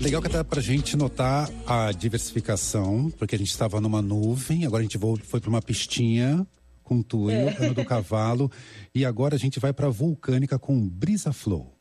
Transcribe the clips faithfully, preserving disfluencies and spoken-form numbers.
Legal que dá pra gente notar a diversificação, porque a gente estava numa nuvem, agora a gente foi para uma pistinha com Tuyo, é. Ano do Cavalo, e agora a gente vai pra Vulcânica com Brisa Flow.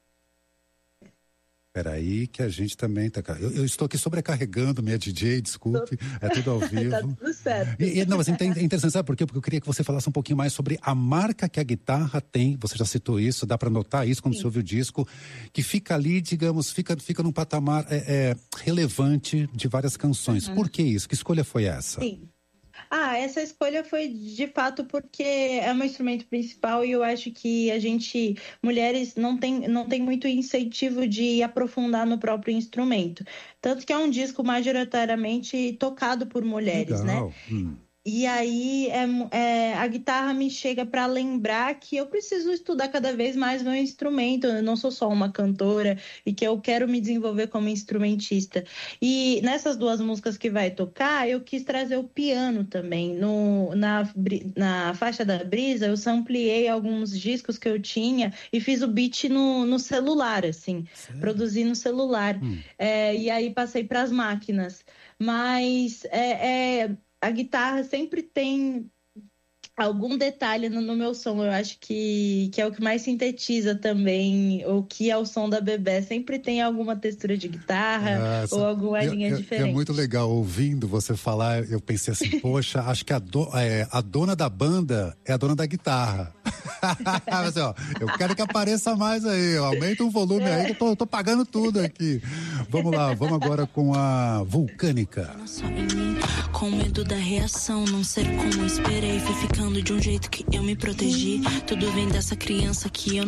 Peraí, que a gente também tá... Eu, eu estou aqui sobrecarregando minha D J, desculpe, é tudo ao vivo. Tá tudo certo. E, e, não, mas é interessante, sabe por quê? Porque eu queria que você falasse um pouquinho mais sobre a marca que a guitarra tem, você já citou isso, dá para notar isso quando Sim. você ouve o disco, que fica ali, digamos, fica, fica num patamar é, é, relevante de várias canções. Uhum. Por que isso? Que escolha foi essa? Sim. Ah, essa escolha foi de fato porque é o meu instrumento principal e eu acho que a gente, mulheres, não tem, não tem muito incentivo de aprofundar no próprio instrumento. Tanto que é um disco majoritariamente tocado por mulheres, Legal. né? Hum. E aí é, é, a guitarra me chega para lembrar que eu preciso estudar cada vez mais meu instrumento. Eu não sou só uma cantora e que eu quero me desenvolver como instrumentista. E nessas duas músicas que vai tocar, eu quis trazer o piano também. No, na, na faixa da Brisa, eu sampleei alguns discos que eu tinha e fiz o beat no, no celular, assim, Sério? Produzi no celular. Hum. É, e aí passei para as máquinas. Mas é... é a guitarra sempre tem algum detalhe no, no meu som, eu acho que, que é o que mais sintetiza também o que é o som da Bebê. Sempre tem alguma textura de guitarra Essa, ou alguma eu, linha eu, diferente. É muito legal, ouvindo você falar, eu pensei assim, poxa, acho que a, do, é, a dona da banda é a dona da guitarra. Mas, ó, eu quero que apareça mais aí, aumenta o volume é. aí, que eu tô, eu tô pagando tudo aqui. Vamos lá, vamos agora com a Vulcânica. Com medo da reação, não ser como eu esperei, fui ficando de um jeito que eu me protegi. Tudo vem dessa criança que eu